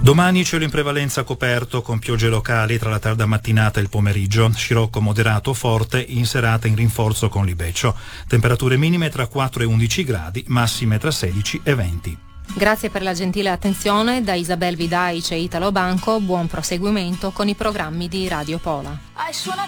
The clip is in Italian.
Domani cielo in prevalenza coperto con piogge locali tra la tarda mattinata e il pomeriggio, scirocco moderato forte, in serata in rinforzo con libeccio. Temperature minime tra 4 e 11 gradi, massime tra 16 e 20. Grazie per la gentile attenzione da Isabel Vidaic e Italo Banco, buon proseguimento con i programmi di Radio Pola.